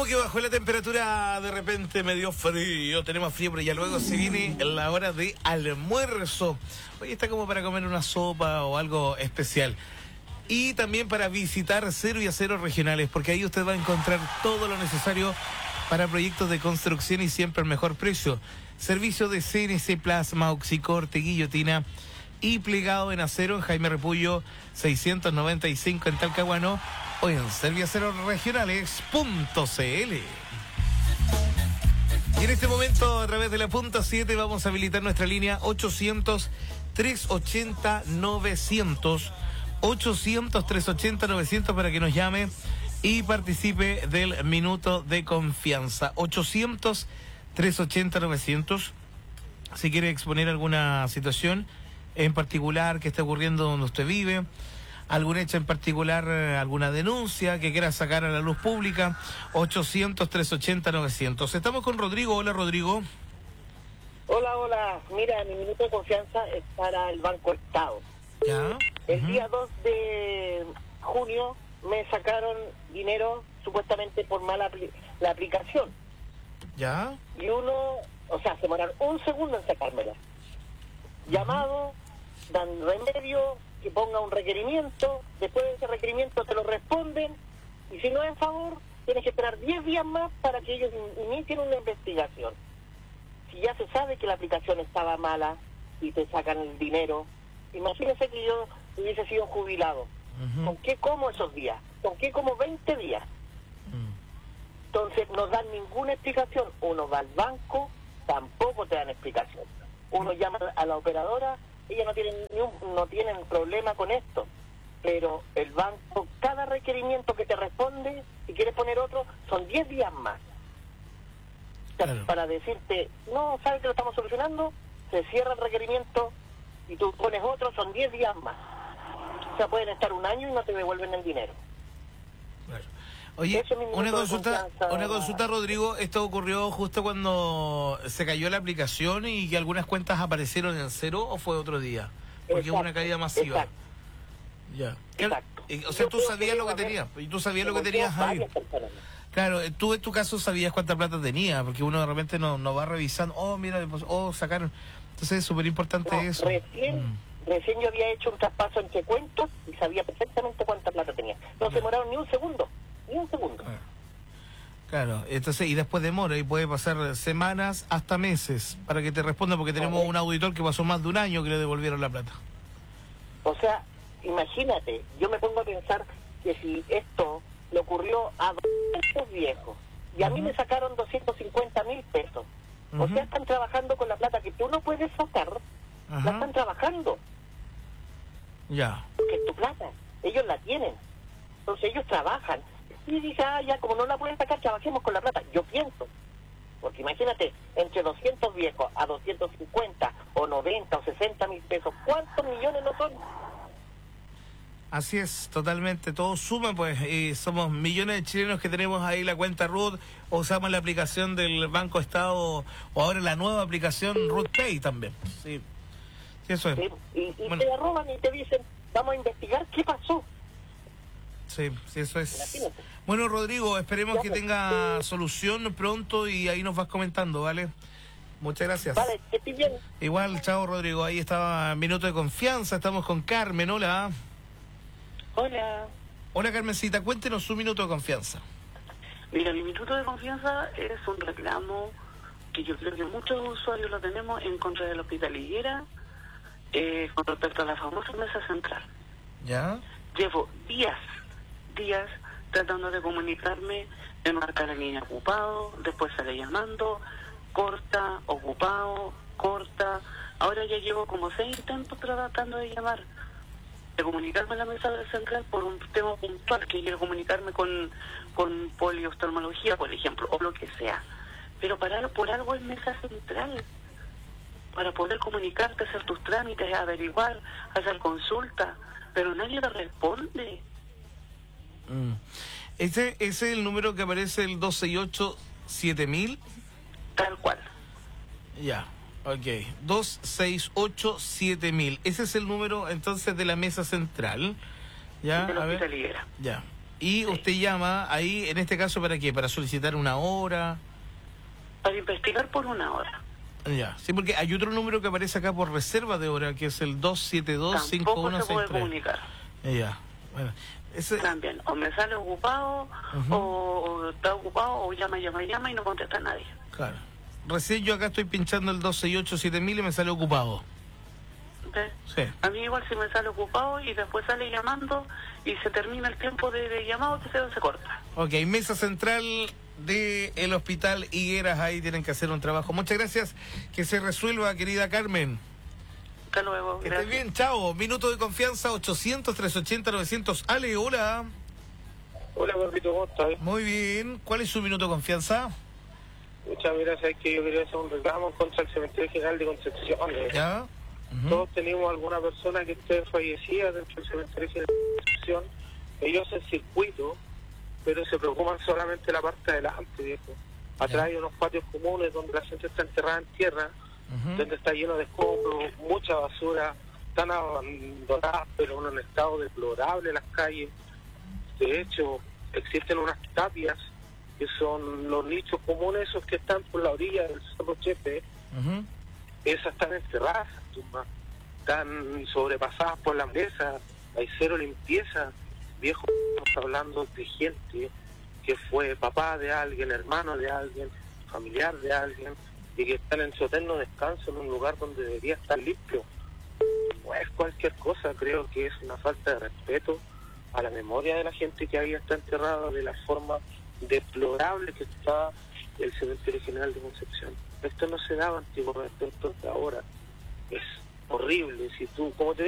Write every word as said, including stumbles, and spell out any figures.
que bajó la temperatura, de repente me dio frío, tenemos frío, pero ya luego se viene la hora de almuerzo. Hoy está como para comer una sopa o algo especial. Y también para visitar Cero y Acero Regionales, porque ahí usted va a encontrar todo lo necesario para proyectos de construcción y siempre al mejor precio. Servicio de C N C Plasma, Oxicorte, guillotina y plegado en acero en Jaime Repullo seiscientos noventa y cinco en Talcahuano o en serviacero regionales punto c l. Y en este momento, a través de la punta siete, vamos a habilitar nuestra línea ochocientos, trescientos ochenta, novecientos. ochocientos, trescientos ochenta, novecientos para que nos llame y participe del minuto de confianza. ochocientos, trescientos ochenta, novecientos. Si quiere exponer alguna situación en particular que esté ocurriendo donde usted vive, algún hecho en particular, alguna denuncia que quiera sacar a la luz pública, ochocientos, trescientos ochenta, novecientos. Estamos con Rodrigo. Hola, Rodrigo. Hola, hola. Mira, mi minuto de confianza es para el Banco Estado. Ya. El Uh-huh. día dos de junio me sacaron dinero supuestamente por mala apli- la aplicación. Ya. Y uno, o sea, se demoraron un segundo en sacármela. Llamado, dan remedio, que ponga un requerimiento, después de ese requerimiento te lo responden, y si no es a favor, tienes que esperar diez días más para que ellos in- inicien una investigación. Si ya se sabe que la aplicación estaba mala y te sacan el dinero, imagínese que yo hubiese sido jubilado. Uh-huh. ¿Con qué como esos días? ¿Con qué como veinte días? Mm. Entonces no dan ninguna explicación. Uno va al banco, tampoco te dan explicación. Uno llama a la operadora, ellas no tienen ni un, no tienen problema con esto, pero el banco, cada requerimiento que te responde, si quieres poner otro, son diez días más. O sea, Claro. para decirte, no, ¿sabes que lo estamos solucionando? Se cierra el requerimiento y tú pones otro, son diez días más. O sea, pueden estar un año y no te devuelven el dinero. Claro. Oye, Ese es mi minuto una de consulta, confianza. una consulta, Rodrigo. Esto ocurrió justo cuando se cayó la aplicación y que algunas cuentas aparecieron en cero, ¿o fue otro día? Porque Exacto, hubo una caída masiva. exacto. Ya. Exacto. Y, o sea, Yo tú creo sabías que lo que debe tenías. haber- Y tú sabías lo que Como tenías ahí. varias personas. Claro, eh, tú en tu caso sabías cuánta plata tenía, porque uno de repente no, no va revisando. Oh, mira, pues, oh, sacaron. Entonces es súper importante No, eso. recién, Mm. recién yo había hecho un traspaso entre cuentas y sabía perfectamente cuánta plata tenía. No se demoraron ni un segundo, ni un segundo. Ah. Claro, entonces, y después demora, y puede pasar semanas hasta meses para que te responda, porque tenemos Correcto. un auditor que pasó más de un año que le devolvieron la plata. O sea, imagínate, yo me pongo a pensar que si esto le ocurrió a doscientos viejos y a mí Ujú. me sacaron doscientos cincuenta mil pesos, o Ujú. sea, están trabajando con la plata que tú no puedes sacar, la Ajá. están trabajando, Ya. porque es tu plata, ellos la tienen, entonces ellos trabajan. Y dice, ah, ya, como no la pueden sacar, trabajemos con la plata. Yo pienso, porque imagínate, entre doscientos viejos a doscientos cincuenta o noventa o sesenta mil pesos, ¿cuántos millones no son? Así es, totalmente, todo suma, pues, y somos millones de chilenos que tenemos ahí la cuenta Ruth, o usamos la aplicación del Banco Estado, o ahora la nueva aplicación Ruth Pay también. Sí, sí, eso es. ¿Sí? Y, y Bueno. te la roban y te dicen, vamos a investigar qué pasó. Sí, sí, eso es. Imagínate. Bueno, Rodrigo, esperemos Ya, que pues. tenga solución pronto y ahí nos vas comentando, ¿vale? Muchas gracias. Vale, que estoy bien. Igual, chao, Rodrigo, ahí estaba Minuto de Confianza, estamos con Carmen, hola. Hola. Hola, Carmencita, cuéntenos su Minuto de Confianza. Mira, mi minuto de confianza es un reclamo que yo creo que muchos usuarios lo tenemos en contra de la Hospital Higuera eh, con respecto a la famosa mesa central. ¿Ya? Llevo días, días tratando de comunicarme, de marcar a la línea ocupado, después sale llamando, corta, ocupado, corta. Ahora ya llevo como seis intentos tratando de llamar, de comunicarme a la mesa central por un tema puntual, que quiero comunicarme con, con polioftalmología, por ejemplo, o lo que sea. Pero para por algo es mesa central, para poder comunicarte, hacer tus trámites, averiguar, hacer consulta, pero nadie te responde. Mm. ¿Ese, ¿Ese es el número que aparece el dos seis ocho siete mil? Tal cual. Ya, ok. dos seis ocho siete mil. Ese es el número entonces de la mesa central. Ya, De la a ver. Hospital Higuera. Ya. Y usted llama ahí, en este caso, ¿para qué? ¿Para solicitar una hora? Para investigar por una hora. Ya, sí, porque hay otro número que aparece acá por reserva de hora, que es el dos siete dos, cinco uno Tampoco se seis puede tres. comunicar. Ya, bueno. Ese... También, o me sale ocupado, Uh-huh. o, o está ocupado, o llama, llama, llama y no contesta a nadie. Claro. Recién yo acá estoy pinchando el dos seis ocho siete mil y me sale ocupado. ¿Ves? Sí. A mí igual si me sale ocupado y después sale llamando y se termina el tiempo de, de llamado, que se, se corta. Ok, mesa central del Hospital Higueras, ahí tienen que hacer un trabajo. Muchas gracias, que se resuelva, querida Carmen. Hasta luego. Que Gracias. estés bien, chao. Minuto de confianza, ochocientos, trescientos ochenta, novecientos. Ale, hola. Hola, Papito, ¿cómo estás? Muy bien. ¿Cuál es su minuto de confianza? Muchas gracias, que yo quería hacer un reclamo contra el Cementerio General de Concepción. ¿Ya? Uh-huh. Todos tenemos alguna persona que esté fallecida dentro del Cementerio General de Concepción. Ellos hacen circuito, pero se preocupan solamente de la parte de adelante, viejo. Atrás hay unos patios comunes donde la gente está enterrada en tierra, Uh-huh. donde está lleno de escombros, mucha basura, están abandonadas, pero en un estado deplorable las calles. De hecho, existen unas tapias que son los nichos comunes, esos que están por la orilla del Cerro Chepe. Uh-huh. Esas están enterradas, tumbas, están sobrepasadas por la mesa, hay cero limpieza. Viejo, estamos hablando de gente que fue papá de alguien, hermano de alguien, familiar de alguien, y que están en su eterno descanso en un lugar donde debería estar limpio. No es cualquier cosa, creo que es una falta de respeto a la memoria de la gente que ahí está enterrada, de la forma deplorable que está el Cementerio General de Concepción. Esto no se daba antiguamente, esto de ahora es horrible. Si tú, como te